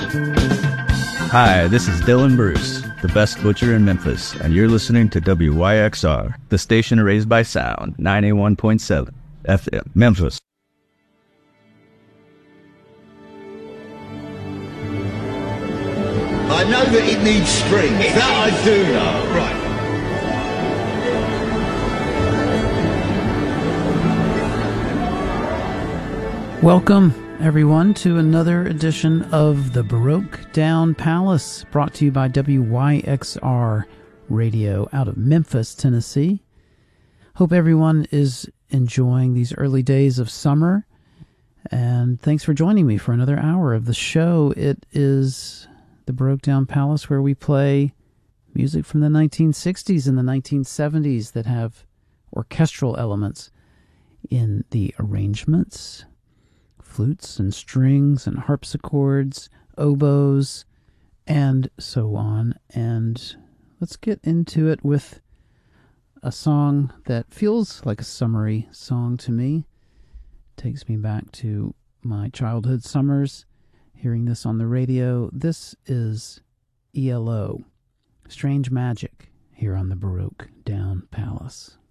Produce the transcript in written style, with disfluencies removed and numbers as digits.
Hi, this is Dylan Bruce, the best butcher in Memphis, and you're listening to WYXR, the station raised by sound, 91.7 FM, Memphis. I know that it needs strings. That I do know. Right. Welcome, everyone, to another edition of the Baroque Down Palace, brought to you by WYXR Radio out of Memphis, Tennessee. Hope everyone is enjoying these early days of summer, and thanks for joining me for another hour of the show. It is the Baroque Down Palace, where we play music from the 1960s and the 1970s that have orchestral elements in the arrangements. Flutes and strings and harpsichords, oboes, and so on. And let's get into it with a song that feels like a summery song to me. Takes me back to my childhood summers, hearing this on the radio. This is ELO, Strange Magic, here on the Baroque Down Palace.